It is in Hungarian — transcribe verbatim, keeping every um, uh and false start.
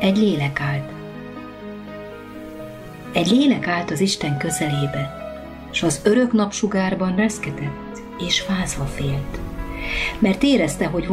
Egy lélek állt. Egy lélek állt az Isten közelébe, s az örök napsugárban reszketett és fázva félt, mert érezte, hogy